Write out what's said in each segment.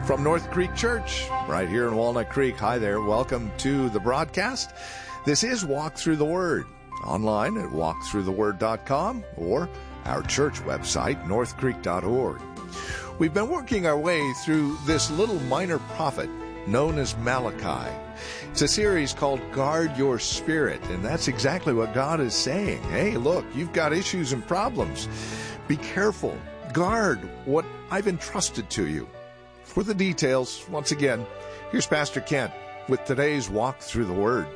From North Creek Church, right here in Walnut Creek. Hi there. Welcome to the broadcast. This is Walk Through the Word, online at walkthroughtheword.com or our church website, northcreek.org. We've been working our way through this little minor prophet known as Malachi. It's a series called Guard Your Spirit, and that's exactly what God is saying. Hey, look, you've got issues and problems. Be careful. Guard what I've entrusted to you. For the details, once again, here's Pastor Kent with today's Walk Through the Word.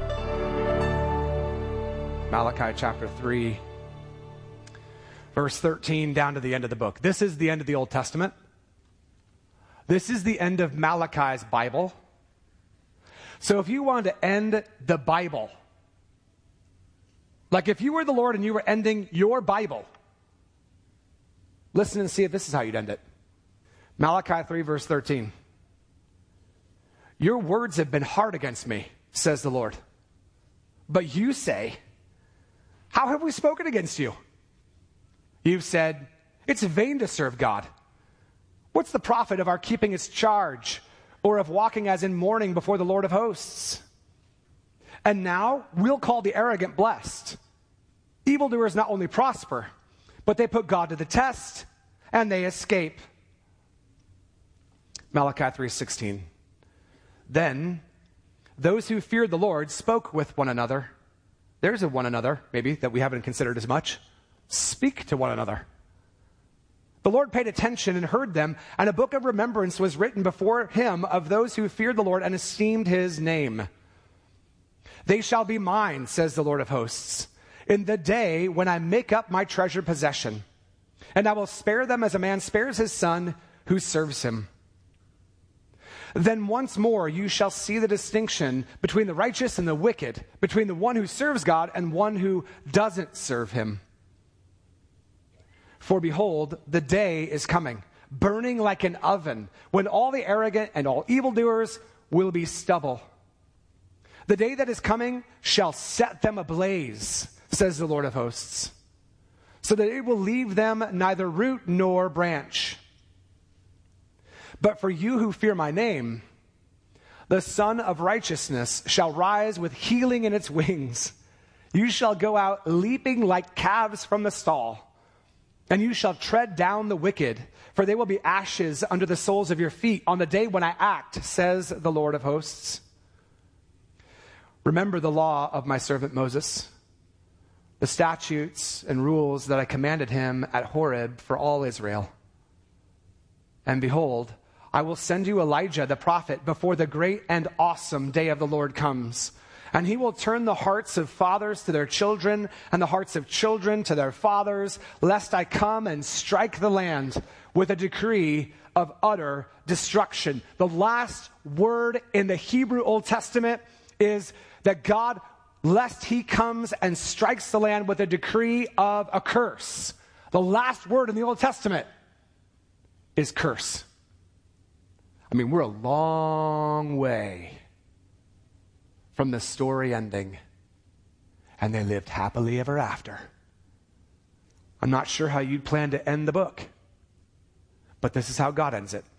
Malachi chapter 3, verse 13 down to the end of the book. This is the end of the Old Testament. This is the end of Malachi's Bible. So if you wanted to end the Bible, like if you were the Lord and you were ending your Bible, listen and see if this is how you'd end it. Malachi 3, verse 13. Your words have been hard against me, says the Lord. But you say, how have we spoken against you? You've said, it's vain to serve God. What's the profit of our keeping his charge, or of walking as in mourning before the Lord of hosts? And now we'll call the arrogant blessed. Evildoers not only prosper, but they put God to the test, and they escape. Malachi 3:16. Then those who feared the Lord spoke with one another. There's a one another, maybe, that we haven't considered as much. Speak to one another. The Lord paid attention and heard them, and a book of remembrance was written before him of those who feared the Lord and esteemed his name. They shall be mine, says the Lord of hosts, in the day when I make up my treasured possession, and I will spare them as a man spares his son who serves him. Then once more you shall see the distinction between the righteous and the wicked, between the one who serves God and one who doesn't serve him. For behold, the day is coming, burning like an oven, when all the arrogant and all evildoers will be stubble. The day that is coming shall set them ablaze, says the Lord of hosts, so that it will leave them neither root nor branch. But for you who fear my name, the Son of Righteousness shall rise with healing in its wings. You shall go out leaping like calves from the stall, and you shall tread down the wicked, for they will be ashes under the soles of your feet on the day when I act, says the Lord of hosts. Remember the law of my servant Moses, the statutes and rules that I commanded him at Horeb for all Israel. And behold, I will send you Elijah the prophet before the great and awesome day of the Lord comes. And he will turn the hearts of fathers to their children and the hearts of children to their fathers, lest I come and strike the land with a decree of utter destruction. The last word in the Hebrew Old Testament is that God, lest he comes and strikes the land with a decree of a curse. The last word in the Old Testament is curse. I mean, we're a long way from the story ending, and they lived happily ever after. I'm not sure how you'd plan to end the book, but this is how God ends it.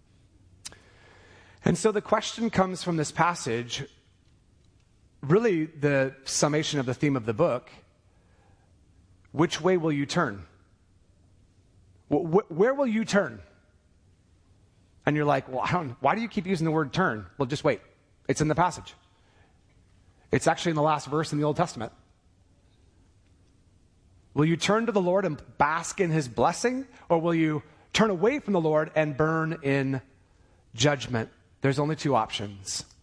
And so the question comes from this passage, really the summation of the theme of the book: which way will you turn? Where will you turn? And you're like, well, why do you keep using the word turn? Well, just wait. It's in the passage. It's actually in the last verse in the Old Testament. Will you turn to the Lord and bask in his blessing? Or will you turn away from the Lord and burn in judgment? There's only two options.